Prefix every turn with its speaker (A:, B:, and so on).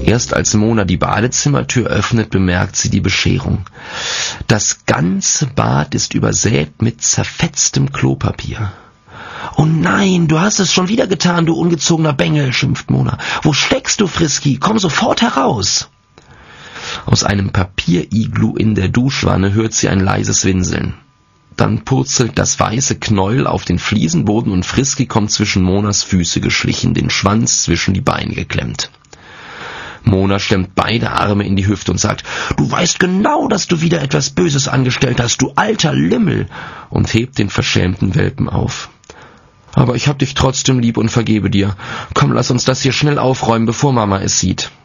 A: Erst als Mona die Badezimmertür öffnet, bemerkt sie die Bescherung. Das ganze Bad ist übersät mit zerfetztem Klopapier. »Oh nein, du hast es schon wieder getan, du ungezogener Bengel«, schimpft Mona. »Wo steckst du, Frisky? Komm sofort heraus!« Aus einem Papieriglu in der Duschwanne hört sie ein leises Winseln. Dann purzelt das weiße Knäuel auf den Fliesenboden und Frisky kommt zwischen Monas Füße geschlichen, den Schwanz zwischen die Beine geklemmt. Mona stemmt beide Arme in die Hüfte und sagt, »Du weißt genau, dass du wieder etwas Böses angestellt hast, du alter Lümmel«, und hebt den verschämten Welpen auf. »Aber ich hab dich trotzdem lieb und vergebe dir. Komm, lass uns das hier schnell aufräumen, bevor Mama es sieht.«